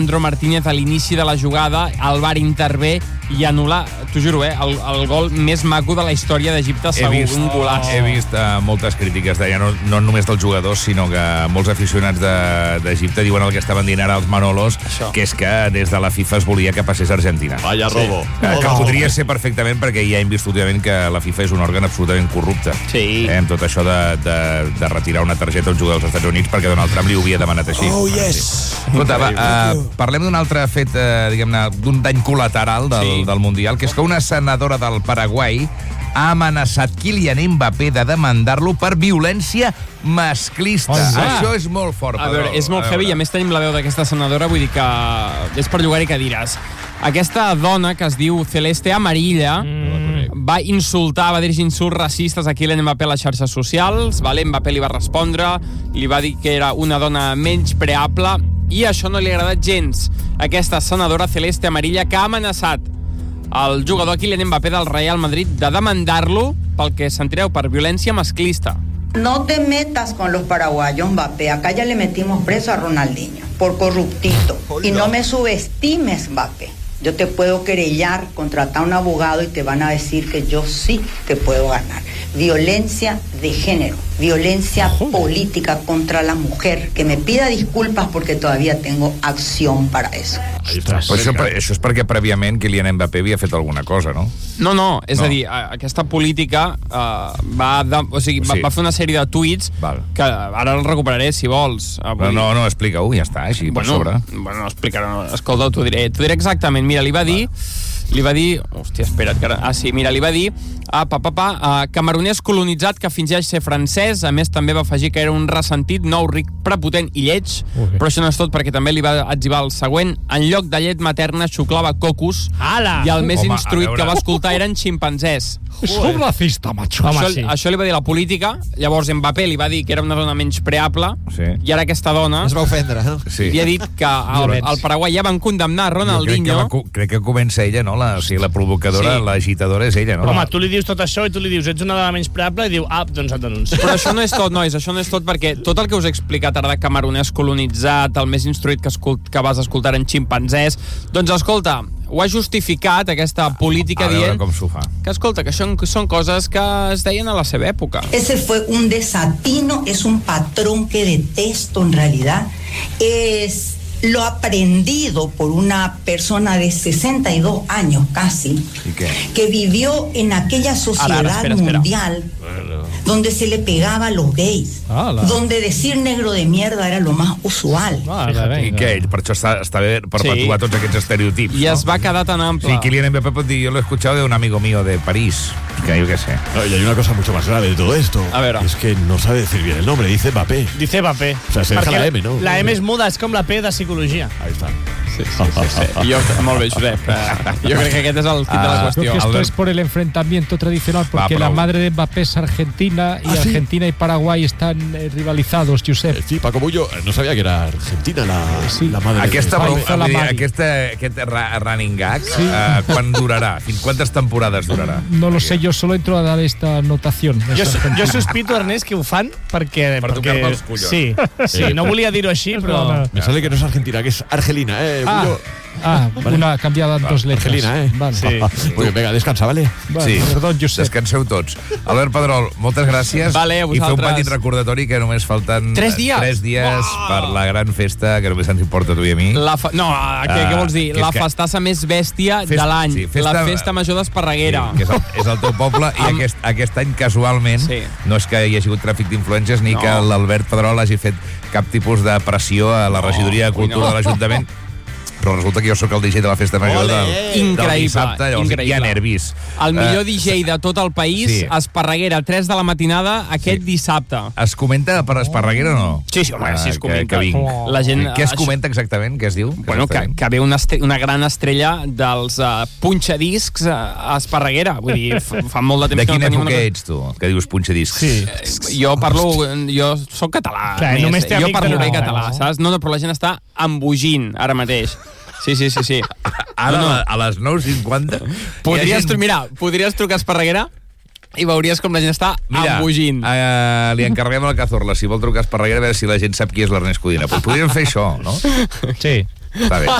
Sandro Martínez a l'inici de la jugada, el VAR intervé i anul·la, t'ho juro, el gol més maco de la història d'Egipte, segur, un golaç. He vist moltes crítiques, no només dels jugadors, sinó que molts aficionats d'Egipte diuen el que estaven dient ara els Manolos, que és que des de la FIFA es volia que passés a Argentina. Vaya robo. Que podria ser perfectament, perquè ja hem vist últimament que la FIFA és un òrgan absolutament corrupte. Sí. Amb tot això de retirar una targeta a un jugador dels Estats Units perquè Donald Trump li ho havia demanat així. Oh, yes. Escolta, parlem d'un altre fet, diguem-ne, d'un dany col·lateral del Mundial, que és que una senadora del Paraguai ha amenaçat Kylian Mbappé de demandar-lo per violència masclista. Això és molt fort. A veure, és molt heavy, i a més tenim la veu d'aquesta senadora, vull dir que és per llogar-hi cadires. Aquesta dona, que es diu Celeste Amarilla, va dirigir insults racistes a Kylian Mbappé a les xarxes socials, Mbappé li va respondre, li va dir que era una dona menyspreable, i això no li ha agradat gens. Aquesta senadora Celeste Amarilla, que ha amenaçat el jugador Kylian Mbappé del Real Madrid de demandar-lo pel que sentireu, per violència masclista. No te metas con los paraguayos, Mbappé. Acá ya le metimos preso a Ronaldinho por corruptito. Y no me subestimes, Mbappé. Yo te puedo querellar, contratar a un abogado y te van a decir que yo sí te puedo ganar. Violencia de género, violencia política contra la mujer. Que me pida disculpas porque todavía tengo acción para eso. Però això és perquè prèviament Kylian Mbappé havia fet alguna cosa, no? No, és a dir, aquesta política va fer una sèrie de tuits que ara el recuperaré, si vols. No, explica-ho, ja està, així, per sobre. Bueno, explica-ho, escolta, t'ho diré exactament. Mira, li va dir... Hòstia, espera't, que ara... li va dir camerunès colonitzat que fingeix ser francès. A més, també va afegir que era un ressentit, nou, ric, prepotent i lleig. Però això no és tot, perquè també li va etzibar el següent. En lloc de llet materna, xuclava cocos. I el més instruït que va escoltar eren ximpanzés. És racista, macho. Això li va dir la política. Llavors Mbappé li va dir que era una dona menyspreable. I ara aquesta dona es va ofendre. Li ha dit que al Paraguai ja van condemnar Ronaldinho. Crec que comença ella, no? La provocadora, l'agitadora és ella, no? Home, tu li dius tot això i tu li dius ets una dona menyspreable i diu, doncs et denuncio. Però això no és tot, nois, això no és tot, perquè tot el que us he explicat ara de camerunès colonitzat, el més instruït que vas escoltar en ximpanzés, doncs escolta, ho ha justificat aquesta política dient que, escolta, que són coses que es deien a la seva època. Ese fue un desatino, es un patrón que detesto en realidad. Es lo aprendido por una persona de 62 años casi, que vivió en aquella sociedad mundial donde se le pegaba a los gays, donde decir negro de mierda era lo más usual. I què? Per això està bé perpetuar tots aquests estereotips. I es va quedar tan ample. Sí, Kylian Mbappé pot dir, yo lo he escuchado de un amigo mío de París, que yo qué sé. No, y hay una cosa mucho más grave de todo esto. A ver. Es que no sabe decir bien el nombre, dice Mbappé. Dice Mbappé. O sea, se deja la M, ¿no? La M és muda, és com la P de psicologia. Ahí está. Sí. Molt bé, Josep. Jo crec que aquest és el tip de la qüestió. Creo que esto es por el enfrentamiento tradicional, porque la madre de Mbappé es argentina y Argentina y Paraguay están rivalizados, Josep. Sí, Paco Bullo, no sabía que era argentina la madre. Aquest running gag, quan durarà? Fins quantes temporades durarà? No lo sé, yo solo entro a dar esta anotación. Jo sospito, Ernest, que ho fan perquè... Per tocar-me els collons. Sí, no volia dir-ho així, però... Me sale que no es argentina, que es argelina, Bullo. Una cambiada en dos letras. Argelina, Vale. Sí. Muy bien, venga, descansa, ¿vale? Sí, perdó, Josep. Descanseu tots. Albert Pedrol, moltes gràcies. Vale, a vosaltres. I fer un petit recordatori que només falten 3 dies. 3 dies per la gran festa que només ens importa a tu i a mi. Què vols dir? La festassa més bèstia de l'any. La festa major d'Esparreguera. Que és el teu poble i aquest any casualment no és que hi hagi hagut tràfic d'influències ni que l'Albert Pedrol hagi fet cap tipus de pressió a la regidoria de Cultura de l'Ajuntament, però resulta que jo sóc el DJ de la festa major del dissabte, llavors hi ha nervis. El millor DJ de tot el país, Esparreguera, 3 de la matinada, aquest dissabte. Es comenta per Esparreguera o no? Sí, home, sí es comenta. Què es comenta exactament? Què es diu? Bueno, que ve una gran estrella dels punxadiscs a Esparreguera. Vull dir, fa molt de temps que no tenim... De quina època ets tu, que dius punxadiscs? Jo soc català. Jo parlo bé català, saps? No, però la gent està embogint ara mateix. Sí. Ara, a les 9:50... Podries trucar a Esparreguera i veuries com la gent està embogint. Li encarreguem a la Cazorla, si vol trucar a Esparreguera, a veure si la gent sap qui és l'Ernest Codina. Però podríem fer això, no? Sí. Està bé.